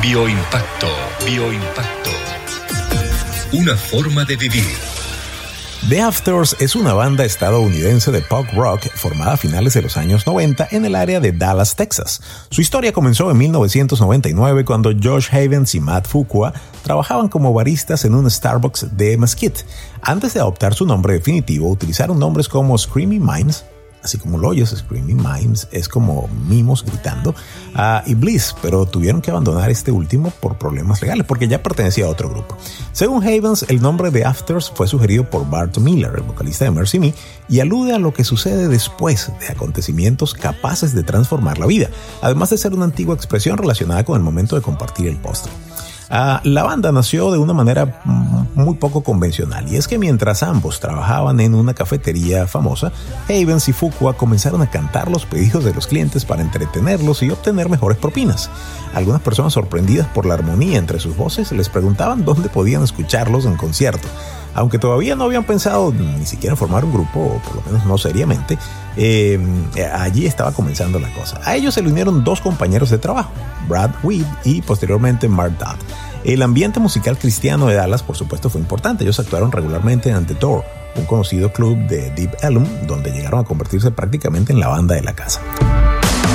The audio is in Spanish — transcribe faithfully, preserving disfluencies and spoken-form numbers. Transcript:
Bioimpacto, bioimpacto. Una forma de vivir. The Afters es una banda estadounidense de pop rock formada a finales de los años noventa en el área de Dallas, Texas. Su historia comenzó en mil novecientos noventa y nueve cuando Josh Havens y Matt Fuqua trabajaban como baristas en un Starbucks de Mesquite. Antes de adoptar su nombre definitivo, utilizaron nombres como Screaming Mimes, así como lo oyes, Screaming Mimes es como mimos gritando, uh, y Bliss, pero tuvieron que abandonar este último por problemas legales, porque ya pertenecía a otro grupo. Según Havens, el nombre de Afters fue sugerido por Bart Miller, el vocalista de Mercy Me, y alude a lo que sucede después de acontecimientos capaces de transformar la vida, además de ser una antigua expresión relacionada con el momento de compartir el postre. Uh, la banda nació de una manera muy poco convencional, y es que mientras ambos trabajaban en una cafetería famosa, Havens y Fuqua comenzaron a cantar los pedidos de los clientes para entretenerlos y obtener mejores propinas. Algunas personas, sorprendidas por la armonía entre sus voces, les preguntaban dónde podían escucharlos en concierto. Aunque todavía no habían pensado ni siquiera formar un grupo, o por lo menos no seriamente, eh, allí estaba comenzando la cosa. A ellos se le unieron dos compañeros de trabajo, Brad Weed y posteriormente Mark Dodd. El ambiente musical cristiano de Dallas, por supuesto, fue importante. Ellos actuaron regularmente en The Door, un conocido club de Deep Ellum, donde llegaron a convertirse prácticamente en la banda de la casa.